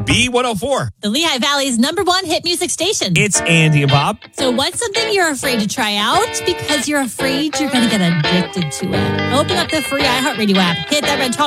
B104. The Lehigh Valley's #1 hit music station. It's Andy and Bob. So what's something you're afraid to try out because you're afraid you're going to get addicted to it? Open up the free iHeartRadio app. Hit that red talk